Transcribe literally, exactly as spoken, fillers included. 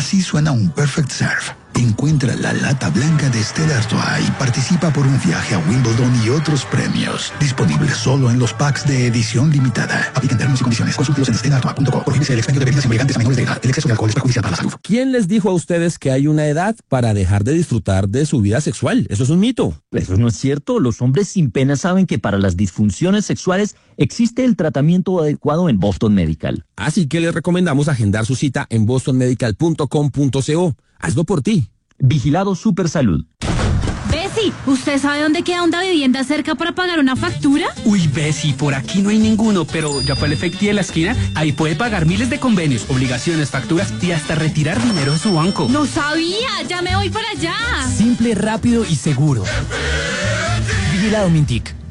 Así suena un Perfect Serve. Encuentra la lata blanca de Stella Artois y participa por un viaje a Wimbledon y otros premios. Disponible solo en los packs de edición limitada. Aplican términos y condiciones. Consúltelos en stella artois punto com. Prohíbese el expendio de bebidas embriagantes a menores de edad. El exceso de alcohol es perjudicial para la salud. ¿Quién les dijo a ustedes que hay una edad para dejar de disfrutar de su vida sexual? Eso es un mito. Eso no es cierto. Los hombres sin pena saben que para las disfunciones sexuales existe el tratamiento adecuado en Boston Medical. Así que les recomendamos agendar su cita en boston medical punto com punto co. Hazlo por ti. Vigilado Supersalud. Bessie, ¿usted sabe dónde queda una vivienda cerca para pagar una factura? Uy, Bessie, por aquí no hay ninguno, pero ya fue el Efecti de la esquina. Ahí puede pagar miles de convenios, obligaciones, facturas y hasta retirar dinero de su banco. No sabía, ya me voy para allá. Simple, rápido y seguro. Vigilado Mintic.